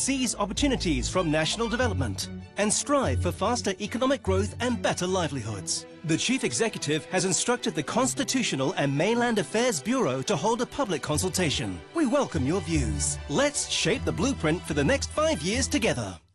seize opportunities from national development and strive for faster economic growth and better livelihoods. The Chief Executive has instructed the Constitutional and Mainland Affairs Bureau to hold a public consultation. We welcome your views. Let's shape the blueprint for the next 5 years together.